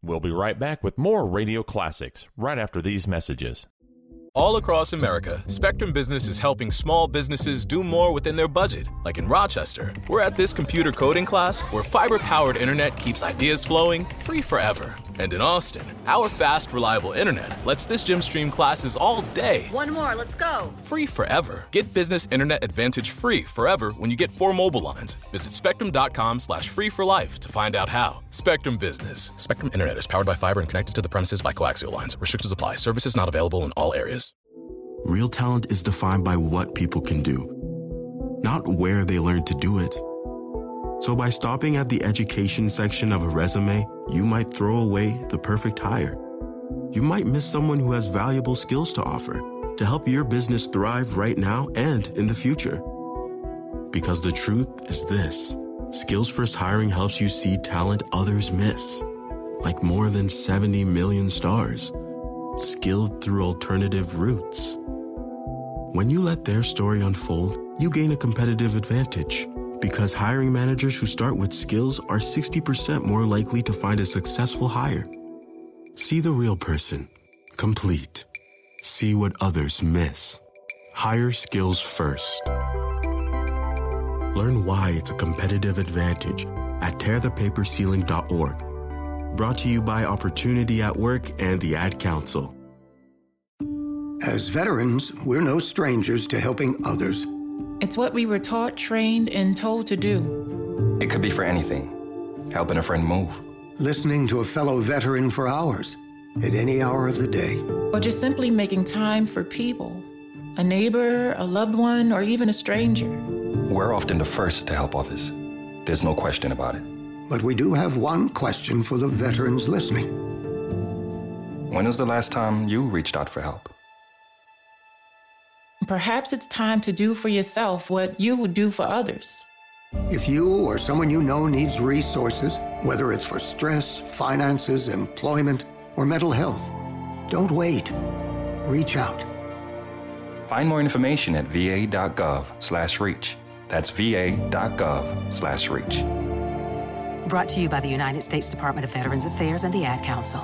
We'll be right back with more Radio Classics right after these messages. All across America, Spectrum Business is helping small businesses do more within their budget. Like in Rochester, we're at this computer coding class where fiber-powered internet keeps ideas flowing free forever. And in Austin, our fast, reliable internet lets this gym stream classes all day. One more, let's go. Free forever. Get Business Internet Advantage free forever when you get 4 mobile lines. Visit spectrum.com/free for life to find out how. Spectrum Business. Spectrum Internet is powered by fiber and connected to the premises by coaxial lines. Restrictions apply. Services not available in all areas. Real talent is defined by what people can do, not where they learn to do it. So by stopping at the education section of a resume, you might throw away the perfect hire. You might miss someone who has valuable skills to offer to help your business thrive right now and in the future. Because the truth is this: Skills First Hiring helps you see talent others miss, like more than 70 million stars, skilled through alternative routes. When you let their story unfold, you gain a competitive advantage, because hiring managers who start with skills are 60% more likely to find a successful hire. See the real person, complete. See what others miss. Hire skills first. Learn why it's a competitive advantage at tearthepaperceiling.org. Brought to you by Opportunity at Work and the Ad Council. As veterans, we're no strangers to helping others. It's what we were taught, trained, and told to do. It could be for anything. Helping a friend move. Listening to a fellow veteran for hours, at any hour of the day. Or just simply making time for people. A neighbor, a loved one, or even a stranger. We're often the first to help others. There's no question about it. But we do have one question for the veterans listening. When was the last time you reached out for help? Perhaps it's time to do for yourself what you would do for others. If you or someone you know needs resources, whether it's for stress, finances, employment, or mental health, don't wait. Reach out. Find more information at va.gov/reach. That's va.gov/reach. Brought to you by the United States Department of Veterans Affairs and the Ad Council.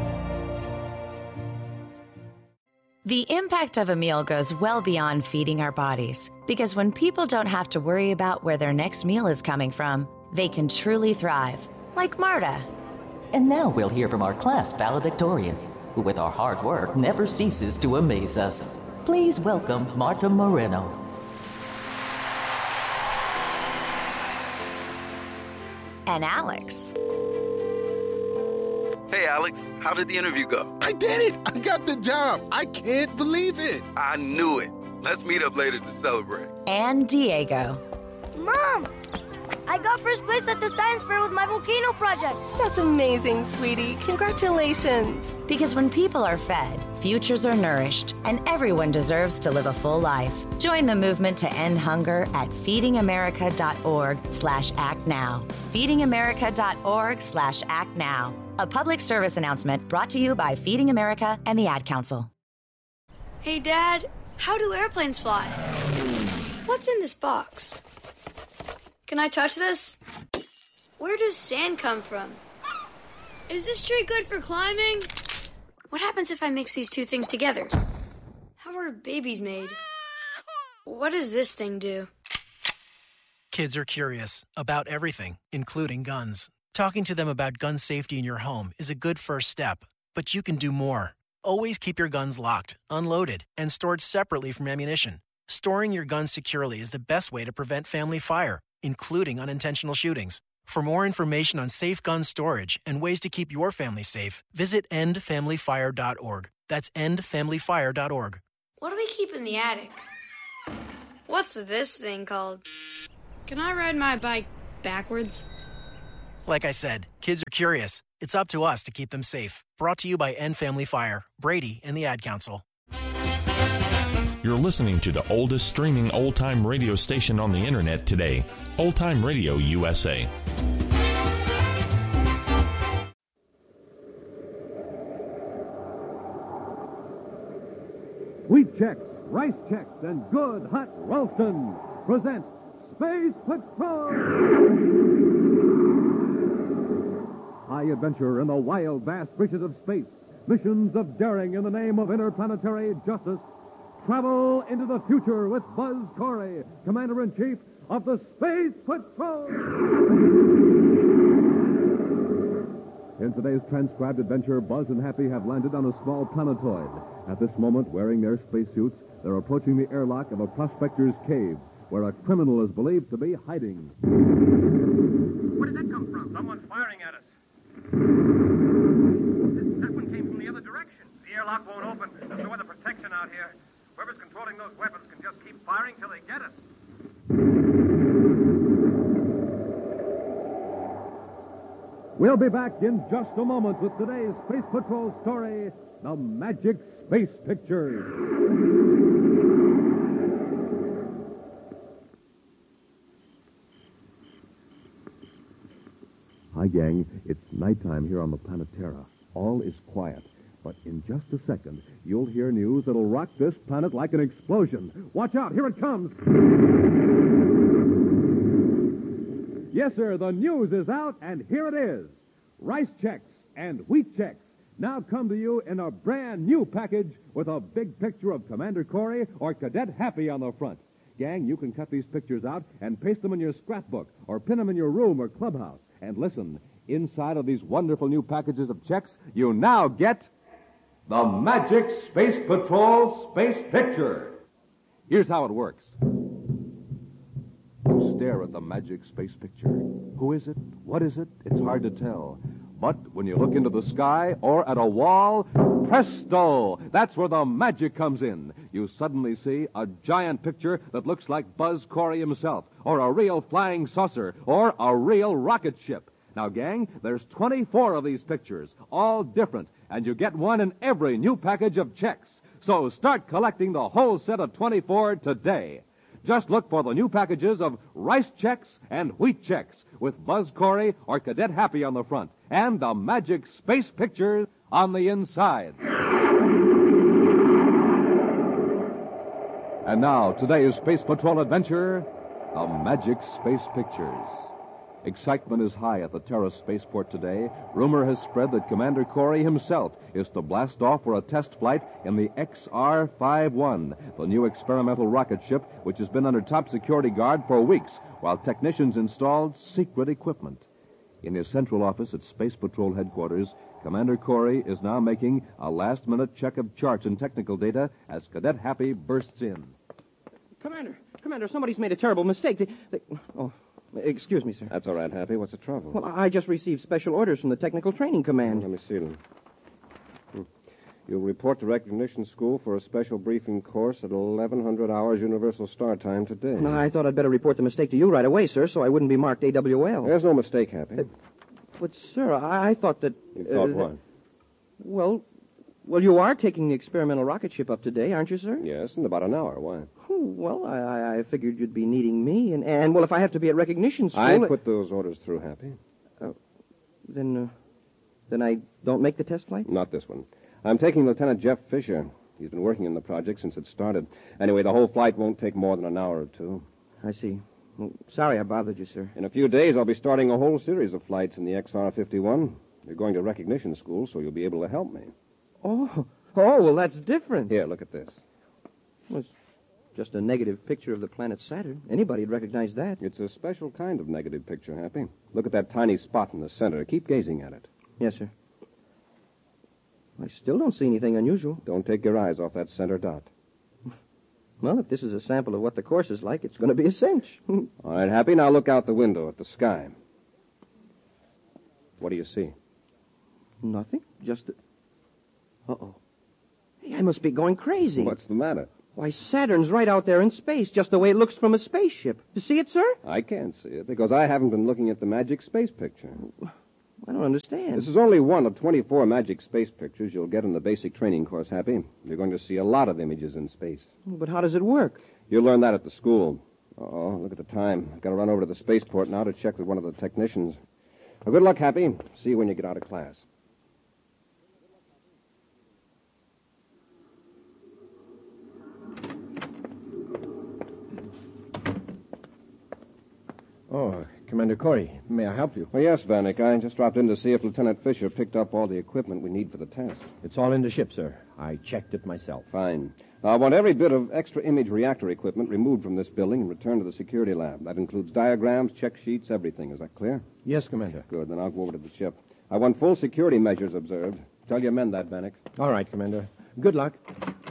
The impact of a meal goes well beyond feeding our bodies, because when people don't have to worry about where their next meal is coming from, they can truly thrive, like Marta. And now we'll hear from our class valedictorian, who with our hard work never ceases to amaze us. Please welcome Marta Moreno. And Alex. Hey, Alex, how did the interview go? I did it! I got the job! I can't believe it! I knew it. Let's meet up later to celebrate. And Diego. Mom! I got first place at the science fair with my volcano project. That's amazing, sweetie. Congratulations. Because when people are fed, futures are nourished, and everyone deserves to live a full life. Join the movement to end hunger at feedingamerica.org/actnow. feedingamerica.org/actnow. A public service announcement brought to you by Feeding America and the Ad Council. Hey, Dad, how do airplanes fly? What's in this box? Can I touch this? Where does sand come from? Is this tree good for climbing? What happens if I mix these two things together? How are babies made? What does this thing do? Kids are curious about everything, including guns. Talking to them about gun safety in your home is a good first step, but you can do more. Always keep your guns locked, unloaded, and stored separately from ammunition. Storing your guns securely is the best way to prevent family fire, including unintentional shootings. For more information on safe gun storage and ways to keep your family safe, visit endfamilyfire.org. That's endfamilyfire.org. What do we keep in the attic? What's this thing called? Can I ride my bike backwards? Like I said, kids are curious. It's up to us to keep them safe. Brought to you by End Family Fire, Brady, and the Ad Council. You're listening to the oldest streaming old-time radio station on the internet today, Old Time Radio USA. Wheat Chex, Rice Chex, and Good Hot Ralston present Space Patrol! high adventure in the wild, vast reaches of space, missions of daring in the name of interplanetary justice. Travel into the future with Buzz Corey, Commander-in-Chief of the Space Patrol. In today's transcribed adventure, Buzz and Happy have landed on a small planetoid. At this moment, wearing their spacesuits, they're approaching the airlock of a prospector's cave, where a criminal is believed to be hiding. Where did that come from? Someone's firing at us. That one came from the other direction. The airlock won't open. There's no other protection out here. Whoever's controlling those weapons can just keep firing till they get us. We'll be back in just a moment with today's Space Patrol story, The Magic Space Pictures. Hi, gang. It's nighttime here on the Planetara. All is quiet. But in just a second, you'll hear news that'll rock this planet like an explosion. Watch out. Here it comes. Yes, sir. The news is out, and here it is. Rice Chex and Wheat Chex now come to you in a brand new package with a big picture of Commander Corey or Cadet Happy on the front. Gang, you can cut these pictures out and paste them in your scrapbook or pin them in your room or clubhouse. And listen, inside of these wonderful new packages of Chex, you now get the Magic Space Patrol Space Picture. Here's how it works. You stare at the Magic Space Picture. Who is it? What is it? It's hard to tell. But when you look into the sky or at a wall, presto! That's where the magic comes in. You suddenly see a giant picture that looks like Buzz Corey himself, or a real flying saucer, or a real rocket ship. Now, gang, there's 24 of these pictures, all different, and you get one in every new package of Chex. So start collecting the whole set of 24 today. Just look for the new packages of Rice Chex and Wheat Chex with Buzz Corey or Cadet Happy on the front and the Magic Space Pictures on the inside. And now, today's Space Patrol adventure, the Magic Space Pictures. Excitement is high at the Terra spaceport today. Rumor has spread that Commander Corey himself is to blast off for a test flight in the XR-51, the new experimental rocket ship which has been under top security guard for weeks while technicians installed secret equipment. In his central office at Space Patrol headquarters, Commander Corey is now making a last-minute check of charts and technical data as Cadet Happy bursts in. Commander, somebody's made a terrible mistake. Excuse me, sir. That's all right, Happy. What's the trouble? Well, I just received special orders from the Technical Training Command. Let me see them. You'll report to Recognition School for a special briefing course at 1100 hours Universal Start Time today. No, I thought I'd better report the mistake to you right away, sir, so I wouldn't be marked AWL. There's no mistake, Happy. But, sir, I thought that... You thought what? Well, you are taking the experimental rocket ship up today, aren't you, sir? Yes, in about an hour. Why? Well, I figured you'd be needing me, and well, if I have to be at Recognition School... I put those orders through, Happy. Then I don't make the test flight? Not this one. I'm taking Lieutenant Jeff Fisher. He's been working in the project since it started. Anyway, the whole flight won't take more than an hour or two. I see. Well, sorry I bothered you, sir. In a few days, I'll be starting a whole series of flights in the XR-51. You're going to Recognition School, so you'll be able to help me. Oh, well, that's different. Here, look at this. Well, it's just a negative picture of the planet Saturn. Anybody'd recognize that. It's a special kind of negative picture, Happy. Look at that tiny spot in the center. Keep gazing at it. Yes, sir. I still don't see anything unusual. Don't take your eyes off that center dot. Well, if this is a sample of what the course is like, it's going to be a cinch. All right, Happy, now look out the window at the sky. What do you see? Nothing. Just... Uh-oh. Hey, I must be going crazy. What's the matter? Why, Saturn's right out there in space, just the way it looks from a spaceship. You see it, sir? I can't see it, because I haven't been looking at the Magic Space Picture. I don't understand. This is only one of 24 Magic Space Pictures you'll get in the basic training course, Happy. You're going to see a lot of images in space. But how does it work? You'll learn that at the school. Oh, look at the time. I've got to run over to the spaceport now to check with one of the technicians. Well, good luck, Happy. See you when you get out of class. Oh, Commander Corey. May I help you? Well, yes, Vanek. I just dropped in to see if Lieutenant Fisher picked up all the equipment we need for the test. It's all in the ship, sir. I checked it myself. Fine. Now, I want every bit of extra image reactor equipment removed from this building and returned to the security lab. That includes diagrams, check sheets, everything. Is that clear? Yes, Commander. Good. Then I'll go over to the ship. I want full security measures observed. Tell your men that, Vanek. All right, Commander. Good luck.